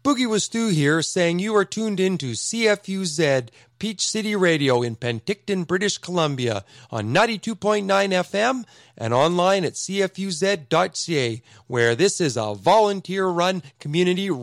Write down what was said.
Boogie with Stu here, saying you are tuned in to CFUZ Peach City Radio in Penticton, British Columbia on 92.9 FM and online at cfuz.ca, where this is a volunteer-run community